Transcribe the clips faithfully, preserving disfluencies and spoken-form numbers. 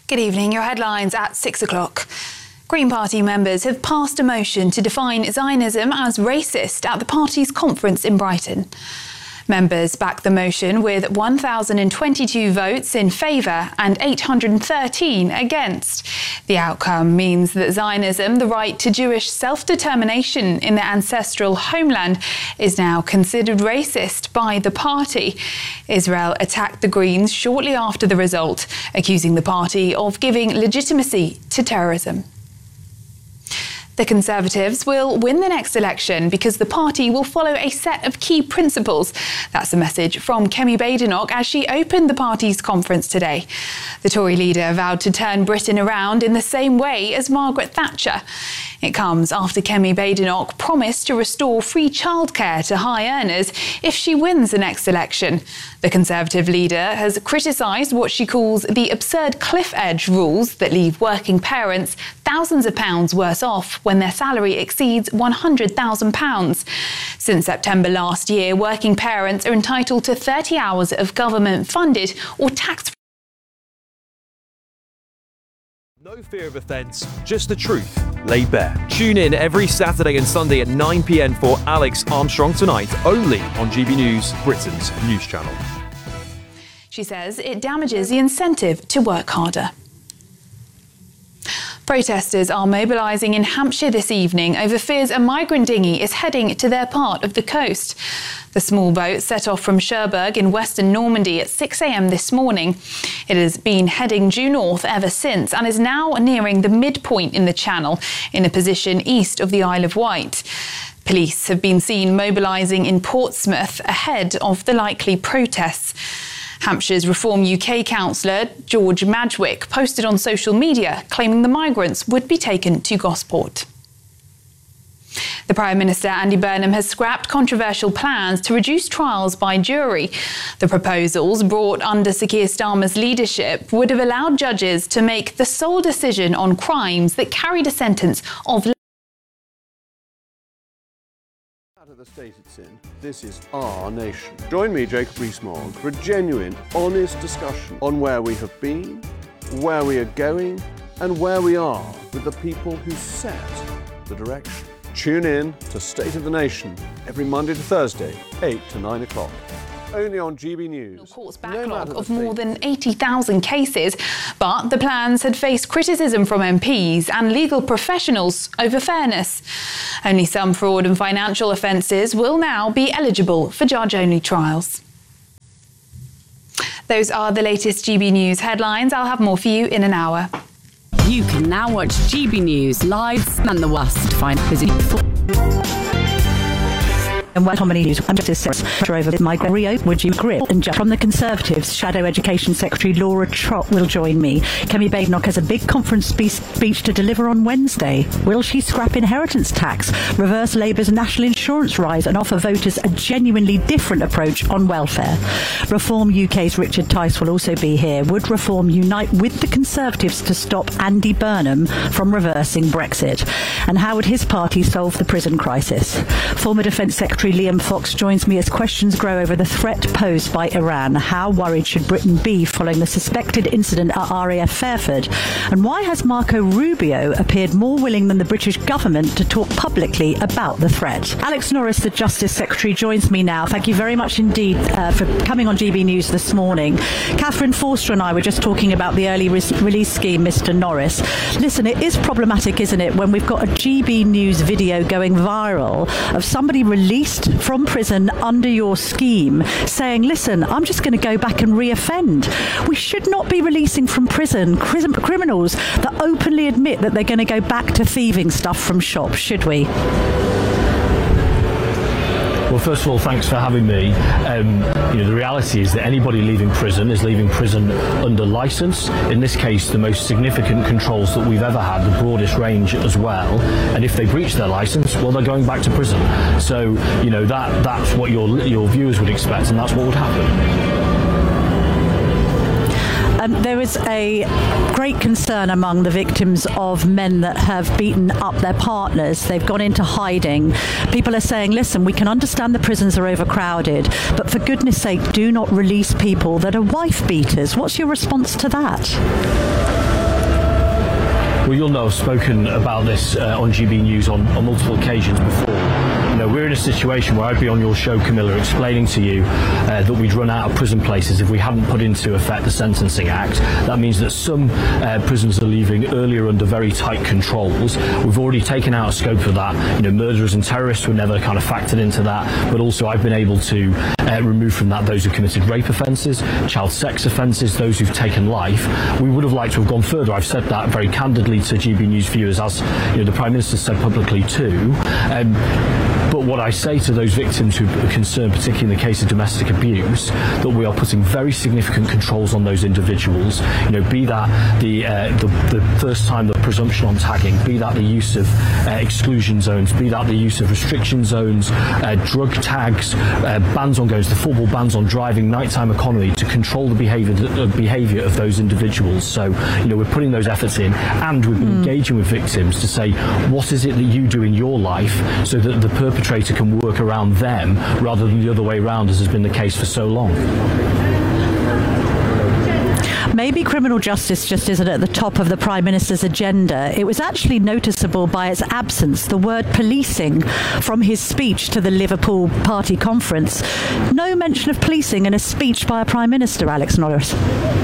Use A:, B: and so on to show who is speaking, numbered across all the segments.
A: Good evening. Your headlines at six o'clock. Green Party members have passed a motion to define Zionism as racist at the party's conference in Brighton. Members backed the motion with one thousand twenty-two votes in favour and eight hundred thirteen against. The outcome means that Zionism, the right to Jewish self-determination in their ancestral homeland, is now considered racist by the party. Israel attacked the Greens shortly after the result, accusing the party of giving legitimacy to terrorism. The Conservatives will win the next election because the party will follow a set of key principles. That's a message from Kemi Badenoch as she opened the party's conference today. The Tory leader vowed to turn Britain around in the same way as Margaret Thatcher. It comes after Kemi Badenoch promised to restore free childcare to high earners if she wins the next election. The Conservative leader has criticised what she calls the absurd cliff edge rules that leave working parents thousands of pounds worse off when their salary exceeds one hundred thousand pounds. Since September last year, working parents are entitled to thirty hours of government-funded or tax-free.
B: No fear of offence, just the truth laid bare. Tune in every Saturday and Sunday at nine p m for Alex Armstrong Tonight, only on G B News, Britain's news channel.
A: She says it damages the incentive to work harder. Protesters are mobilising in Hampshire this evening over fears a migrant dinghy is heading to their part of the coast. The small boat set off from Cherbourg in western Normandy at six a m this morning. It has been heading due north ever since and is now nearing the midpoint in the channel in a position east of the Isle of Wight. Police have been seen mobilising in Portsmouth ahead of the likely protests. Hampshire's Reform U K councillor George Madgwick posted on social media claiming the migrants would be taken to Gosport. The Prime Minister Andy Burnham has scrapped controversial plans to reduce trials by jury. The proposals, brought under Sir Keir Starmer's leadership, would have allowed judges to make the sole decision on crimes that carried a sentence of
C: The state it's in. This is our nation. Join me, Jacob Rees-Mogg, for a genuine, honest discussion on where we have been, where we are going, and where we are with the people who set the direction. Tune in to State of the Nation every Monday to Thursday, eight to nine o'clock. Only on G B News.
A: Court's backlog no of more than eighty thousand cases, but the plans had faced criticism from M Ps and legal professionals over fairness. Only some fraud and financial offences will now be eligible for judge-only trials. Those are the latest G B News headlines. I'll have more for you in an hour.
D: You can now watch G B News live and the West. Find visit.
E: And well, Tommy News, I'm Justice Sarah over my Rio, would you grip? And from the Conservatives, Shadow Education Secretary Laura Trott will join me. Kemi Badenoch has a big conference spe- speech to deliver on Wednesday. Will she scrap inheritance tax, reverse Labour's national insurance rise and offer voters a genuinely different approach on welfare? Reform U K's Richard Tice will also be here. Would Reform unite with the Conservatives to stop Andy Burnham from reversing Brexit? And how would his party solve the prison crisis? Former Defence Secretary Liam Fox joins me as questions grow over the threat posed by Iran. How worried should Britain be following the suspected incident at R A F Fairford? And why has Marco Rubio appeared more willing than the British government to talk publicly about the threat? Alex Norris, the Justice Secretary, joins me now. Thank you very much indeed uh, for coming on G B News this morning. Catherine Forster and I were just talking about the early re- release scheme, Mister Norris. Listen, it is problematic, isn't it, when we've got a G B News video going viral of somebody released from prison under your scheme saying, listen, I'm just going to go back and reoffend. We should not be releasing from prison crim- criminals that openly admit that they're going to go back to thieving stuff from shops, should we?
F: Well, first of all, thanks for having me. Um, you know, the reality is that anybody leaving prison is leaving prison under licence. In this case, the most significant controls that we've ever had, the broadest range as well. And if they breach their licence, well, they're going back to prison. So, you know, that that's what your your viewers would expect, and that's what would happen.
E: Um, there is a great concern among the victims of men that have beaten up their partners. They've gone into hiding. People are saying, listen, we can understand the prisons are overcrowded, but for goodness sake, do not release people that are wife beaters. What's your response to that?
F: Well, you'll know I've spoken about this uh, on G B News on, on multiple occasions before. You know, we're in a situation where I'd be on your show, Camilla, explaining to you uh, that we'd run out of prison places if we hadn't put into effect the Sentencing Act. That means that some uh, prisons are leaving earlier under very tight controls. We've already taken out a scope for that. You know, murderers and terrorists were never kind of factored into that, but also I've been able to uh, remove from that those who've committed rape offences, child sex offences, those who've taken life. We would have liked to have gone further. I've said that very candidly to G B News viewers, as you know, the Prime Minister said publicly too. Um, But what I say to those victims who are concerned, particularly in the case of domestic abuse, that we are putting very significant controls on those individuals. You know, be that the uh, the, the first time the presumption on tagging, be that the use of uh, exclusion zones, be that the use of restriction zones, uh, drug tags, uh, bans on goes, the football bans on driving, nighttime economy, to control the behaviour the behaviour of those individuals. So, you know, we're putting those efforts in, and we've been mm. engaging with victims to say, what is it that you do in your life so that the perpetrator can work around them rather than the other way around, as has been the case for so long.
E: Maybe criminal justice just isn't at the top of the Prime Minister's agenda. It was actually noticeable by its absence, the word policing, from his speech to the Liverpool Party conference. No mention of policing in a speech by a Prime Minister, Alex Norris.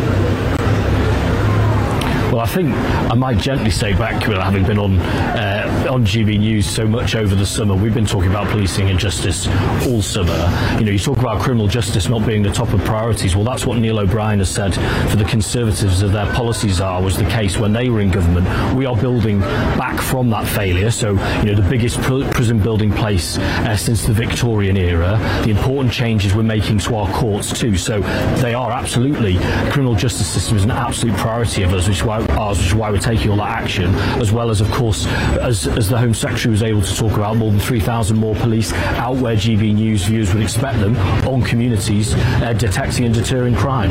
F: Well, I think I might gently say back, having been on uh, on G B News so much over the summer, we've been talking about policing and justice all summer. You know, you talk about criminal justice not being the top of priorities. Well, that's what Neil O'Brien has said for the Conservatives of their policies are, was the case when they were in government. We are building back from that failure. So, you know, the biggest pr- prison building place uh, since the Victorian era. The important changes we're making to our courts too. So they are absolutely, criminal justice system is an absolute priority of us, which is why ours, which is why we're taking all that action, as well as, of course, as, as the Home Secretary was able to talk about, more than three thousand more police out where G B News viewers would expect them, on communities, uh, detecting and deterring crime.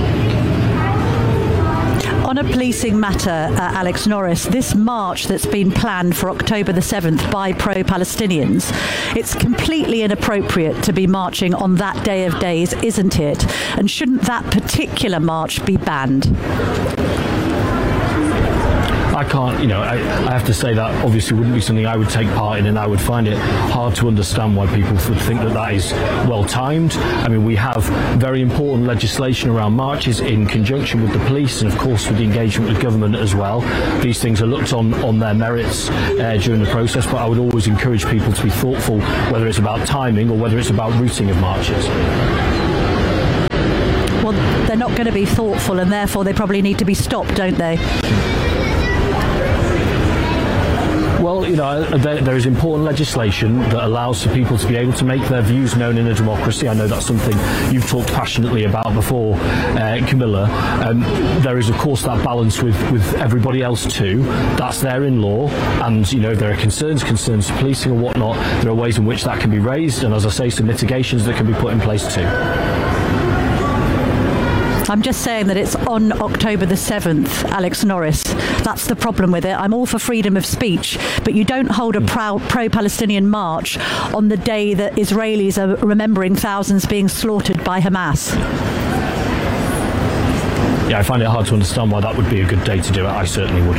E: On a policing matter, uh, Alex Norris, this march that's been planned for October the seventh by pro-Palestinians, it's completely inappropriate to be marching on that day of days, isn't it? And shouldn't that particular march be banned?
F: I can't, you know, I, I have to say that obviously wouldn't be something I would take part in, and I would find it hard to understand why people would think that that is well timed. I mean, we have very important legislation around marches in conjunction with the police, and of course with the engagement with government as well. These things are looked on on their merits uh, during the process, but I would always encourage people to be thoughtful, whether it's about timing or whether it's about routing of marches.
E: Well, they're not going to be thoughtful, and therefore they probably need to be stopped, don't they?
F: Well, you know, there, there is important legislation that allows for people to be able to make their views known in a democracy. I know that's something you've talked passionately about before, uh, Camilla. Um, there is, of course, that balance with, with everybody else too. That's there in law, and, you know, there are concerns, concerns to policing and whatnot. There are ways in which that can be raised, and as I say, some mitigations that can be put in place too.
E: I'm just saying that it's on October the seventh, Alex Norris. That's the problem with it. I'm all for freedom of speech, but you don't hold a pro- pro-Palestinian march on the day that Israelis are remembering thousands being slaughtered by Hamas.
F: Yeah, I find it hard to understand why that would be a good day to do it. I certainly would.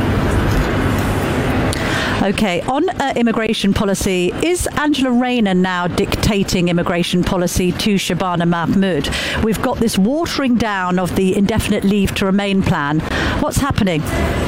E: OK, on uh, immigration policy, is Angela Rayner now dictating immigration policy to Shabana Mahmood? We've got this watering down of the indefinite leave to remain plan. What's happening?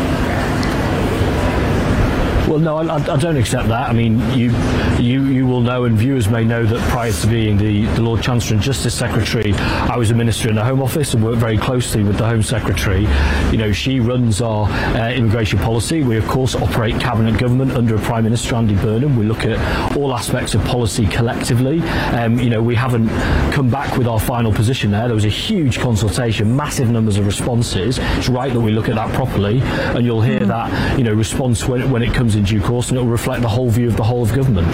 F: Well, no, I, I don't accept that. I mean, you, you, you will know, and viewers may know, that prior to being the, the Lord Chancellor and Justice Secretary, I was a minister in the Home Office and worked very closely with the Home Secretary. You know, she runs our uh, immigration policy. We, of course, operate cabinet government under a Prime Minister, Andy Burnham. We look at all aspects of policy collectively. Um, you know, we haven't come back with our final position there. There was a huge consultation, massive numbers of responses. It's right that we look at that properly, and you'll hear mm-hmm. that, you know, response when, when it comes in due course, and it will reflect the whole view of the whole of government.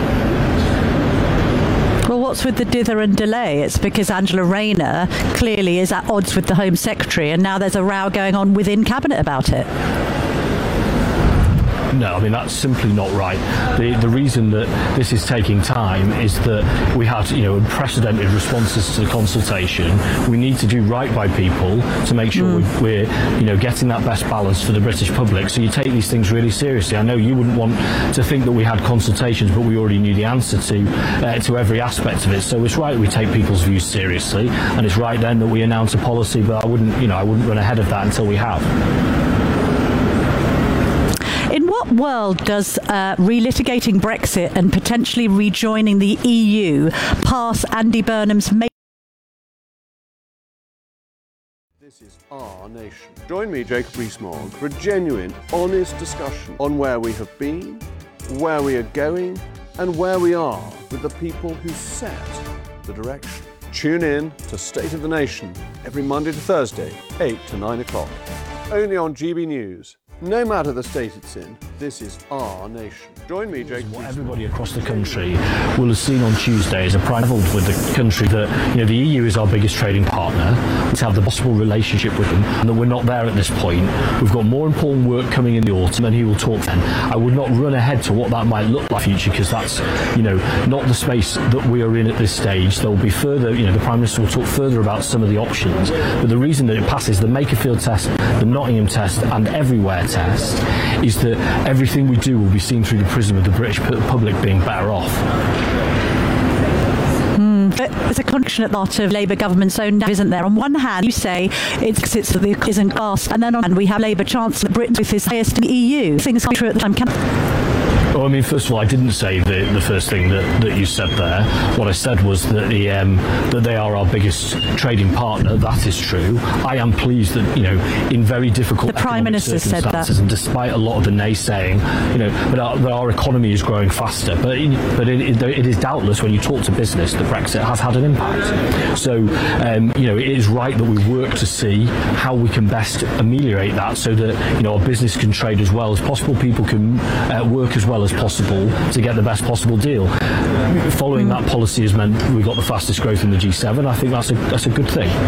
E: Well, what's with the dither and delay? It's because Angela Rayner clearly is at odds with the Home Secretary, and now there's a row going on within Cabinet about it.
F: no, I mean, that's simply not right. The the reason that this is taking time is that we had, you know, unprecedented responses to the consultation. We need to do right by people to make sure mm. we're, you know, getting that best balance for the British public. So you take these things really seriously. I know you wouldn't want to think that we had consultations, but we already knew the answer to uh, to every aspect of it. So it's right we take people's views seriously, and it's right then that we announce a policy. But I wouldn't, you know, I wouldn't run ahead of that until we have.
E: In what world does uh, relitigating Brexit and potentially rejoining the E U pass Andy Burnham's ma-
C: This is Our Nation. Join me, Jacob Rees-Mogg, for a genuine, honest discussion on where we have been, where we are going, and where we are with the people who set the direction. Tune in to State of the Nation every Monday to Thursday, eight to nine o'clock. Only on G B News. No matter the state it's in, this is Our Nation. Join me, Jake.
F: What everybody across the country will have seen on Tuesday is a prime level with the country that, you know, the E U is our biggest trading partner. We have the possible relationship with them, and that we're not there at this point. We've got more important work coming in the autumn, and he will talk then. I would not run ahead to what that might look like in the future, because that's, you know, not the space that we are in at this stage. There will be further, you know, the Prime Minister will talk further about some of the options. But the reason that it passes the Makerfield test, the Nottingham test, and everywhere test is that everything we do will be seen through the prism of the British public being better off.
E: Mm, but there's a contradiction at the heart of Labour government's own, isn't there? On one hand, you say it's it's the isn't gas, and then on we have Labour Chancellor Britain with his highest in the E U. Things are true at the time. Can-
F: Well, I mean, first of all, I didn't say the, the first thing that, that you said there. What I said was that the um, that they are our biggest trading partner. That is true. I am pleased that, you know, in very difficult
E: the Prime Minister said that,
F: and despite a lot of the naysaying, you know, but our, that our economy is growing faster. But in, but it, it, it is doubtless when you talk to business that Brexit has had an impact. So um, you know, it is right that we work to see how we can best ameliorate that, so that, you know, our business can trade as well as possible, people can uh, work as well as possible to get the best possible deal. Following that policy has meant we got the fastest growth in the G seven. I think that's a that's a good thing.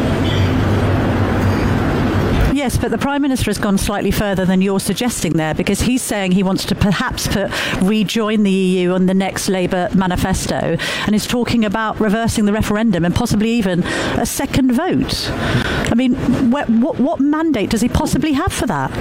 E: Yes, but the Prime Minister has gone slightly further than you're suggesting there, because he's saying he wants to perhaps put rejoin the E U on the next Labour manifesto, and is talking about reversing the referendum and possibly even a second vote. I mean, what, what, what mandate does he possibly have for that?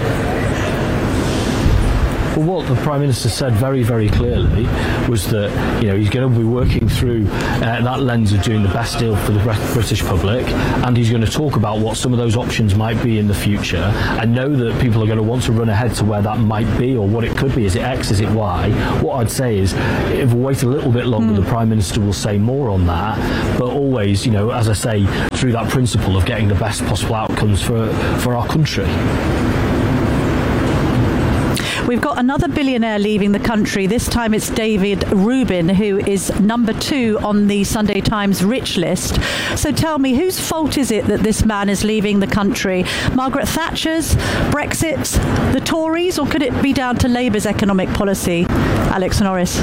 F: Well, what the Prime Minister said very, very clearly was that, you know, he's going to be working through uh, that lens of doing the best deal for the British public, and he's going to talk about what some of those options might be in the future. I know that people are going to want to run ahead to where that might be, or what it could be. Is it X? Is it Y? What I'd say is, if we wait a little bit longer, mm. the Prime Minister will say more on that, but always, you know, as I say, through that principle of getting the best possible outcomes for, for our country.
E: We've got another billionaire leaving the country. This time it's David Rubin, who is number two on the Sunday Times rich list. So tell me, whose fault is it that this man is leaving the country? Margaret Thatcher's, Brexit, the Tories, or could it be down to Labour's economic policy? Alex Norris.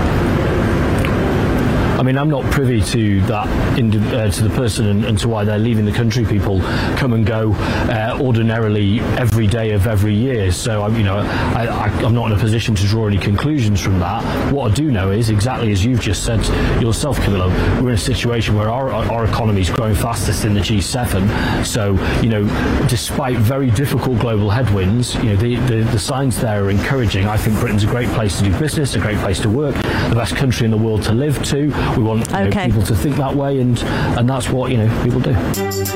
F: I mean, I'm not privy to that, uh, to the person and, and to why they're leaving the country. People come and go uh, ordinarily every day of every year. So, I'm, you know, I, I, I'm not in a position to draw any conclusions from that. What I do know is, exactly as you've just said yourself, Camilla, we're in a situation where our, our economy is growing fastest in the G seven. So, you know, despite very difficult global headwinds, you know, the, the, the signs there are encouraging. I think Britain's a great place to do business, a great place to work, the best country in the world to live to. We want, you know,
E: okay.
F: people to think that way, and and that's what, you know, people do.